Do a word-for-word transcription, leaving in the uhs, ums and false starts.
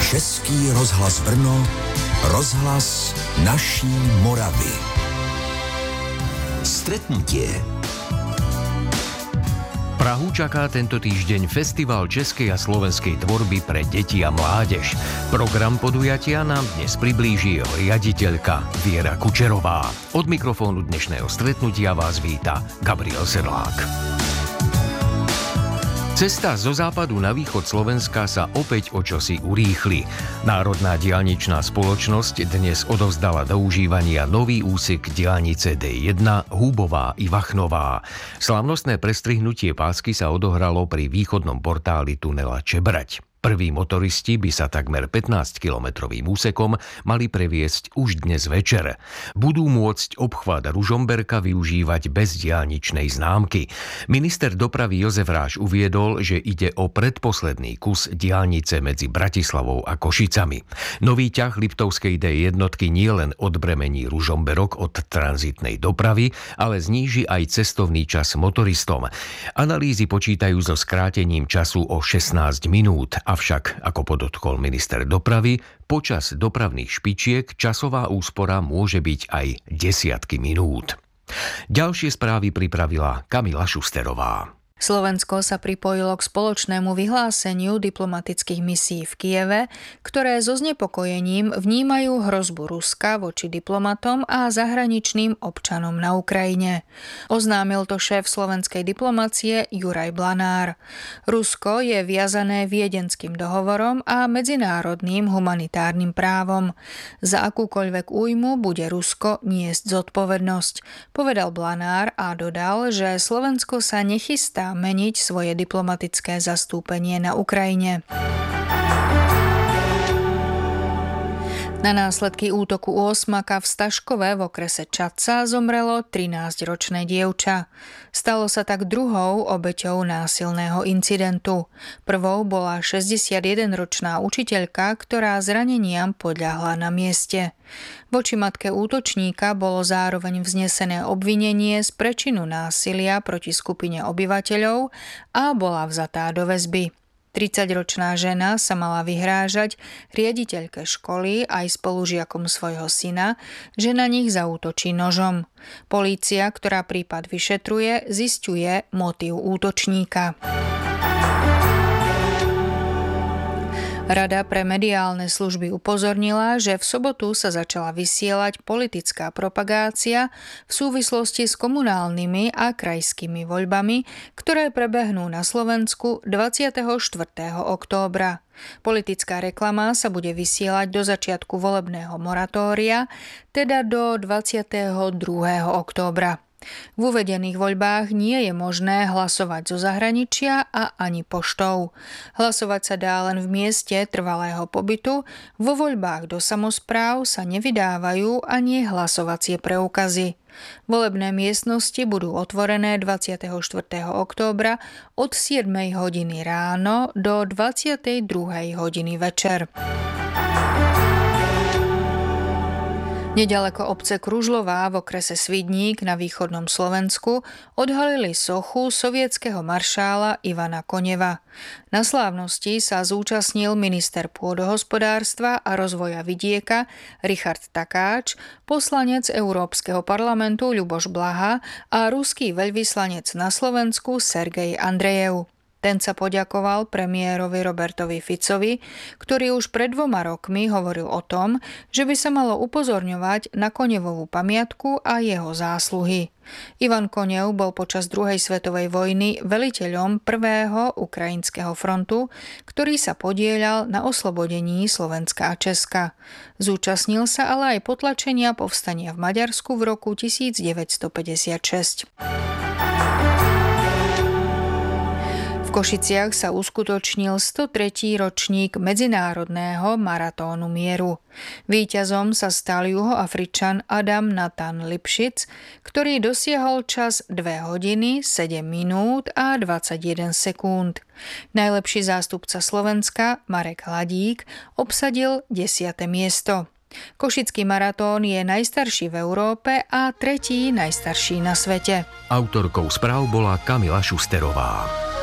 Český rozhlas Brno, rozhlas naší Moravy. Stretnutie. Prahu čaká tento týždeň Festival českej a slovenskej tvorby pre deti a mládež. Program podujatia nám dnes priblíži jeho riaditeľka Viera Kučerová. Od mikrofónu dnešného stretnutia vás víta Gabriel Sedlák. Cesta zo západu na východ Slovenska sa opäť o čosi urýchli. Národná diaľničná spoločnosť dnes odovzdala do užívania nový úsek diaľnice dé jedna Húbová-Ivachnová. Slávnostné prestrihnutie pásky sa odohralo pri východnom portáli tunela Čebrať. Prví motoristi by sa takmer pätnásťkilometrovým úsekom mali previesť už dnes večer. Budú môcť obchvat Ružomberka využívať bez diaľničnej známky. Minister dopravy Jozef Ráš uviedol, že ide o predposledný kus diaľnice medzi Bratislavou a Košicami. Nový ťah Liptovskej dé jednotky nielen odbremení Ružomberok od tranzitnej dopravy, ale zníži aj cestovný čas motoristom. Analýzy počítajú so skrátením času o šestnásť minút. Avšak, ako podotkol minister dopravy, počas dopravných špičiek časová úspora môže byť aj desiatky minút. Ďalšie správy pripravila Kamila Šusterová. Slovensko sa pripojilo k spoločnému vyhláseniu diplomatických misií v Kyjeve, ktoré so znepokojením vnímajú hrozbu Ruska voči diplomatom a zahraničným občanom na Ukrajine. Oznámil to šéf slovenskej diplomacie Juraj Blanár. Rusko je viazané viedenským dohovorom a medzinárodným humanitárnym právom. Za akúkoľvek újmu bude Rusko niesť zodpovednosť, povedal Blanár a dodal, že Slovensko sa nechystá meniť svoje diplomatické zastúpenie na Ukrajine. Na následky útoku u osmaka v Staškove v okrese Čadca zomrelo trinásťročné dievča. Stalo sa tak druhou obeťou násilného incidentu. Prvou bola šesťdesiatjedenročná učiteľka, ktorá zraneniam podľahla na mieste. Voči matke útočníka bolo zároveň vznesené obvinenie z prečinu násilia proti skupine obyvateľov a bola vzatá do väzby. tridsaťročná žena sa mala vyhrážať riaditeľke školy aj spolužiakom svojho syna, že na nich zaútočí nožom. Polícia, ktorá prípad vyšetruje, zisťuje motív útočníka. Rada pre mediálne služby upozornila, že v sobotu sa začala vysielať politická propagácia v súvislosti s komunálnymi a krajskými voľbami, ktoré prebehnú na Slovensku dvadsiateho štvrtého októbra. Politická reklama sa bude vysielať do začiatku volebného moratória, teda do dvadsiateho druhého októbra. V uvedených voľbách nie je možné hlasovať zo zahraničia a ani poštou. Hlasovať sa dá len v mieste trvalého pobytu, vo voľbách do samospráv sa nevydávajú ani hlasovacie preukazy. Volebné miestnosti budú otvorené dvadsiateho štvrtého októbra od siedmej hodiny ráno do dvadsiatej druhej hodiny večer. Neďaleko obce Kružlová v okrese Svidník na východnom Slovensku odhalili sochu sovietskeho maršála Ivana Koneva. Na slávnosti sa zúčastnil minister pôdohospodárstva a rozvoja vidieka Richard Takáč, poslanec Európskeho parlamentu Ľuboš Blaha a ruský veľvyslanec na Slovensku Sergej Andrejev. Ten sa poďakoval premiérovi Robertovi Ficovi, ktorý už pred dvoma rokmi hovoril o tom, že by sa malo upozorňovať na Konevovú pamiatku a jeho zásluhy. Ivan Konev bol počas druhej svetovej vojny veliteľom prvého ukrajinského frontu, ktorý sa podieľal na oslobodení Slovenska a Česka. Zúčastnil sa ale aj potlačenia povstania v Maďarsku v roku devätnásťstopäťdesiatšesť. V Košiciach sa uskutočnil stotretí ročník medzinárodného maratónu mieru. Víťazom sa stal Juhoafričan Adam Nathan Lipšic, ktorý dosiahol čas dve hodiny, sedem minút a dvadsaťjeden sekúnd. Najlepší zástupca Slovenska, Marek Hladík, obsadil desiate miesto. Košický maratón je najstarší v Európe a tretí najstarší na svete. Autorkou správ bola Kamila Šusterová.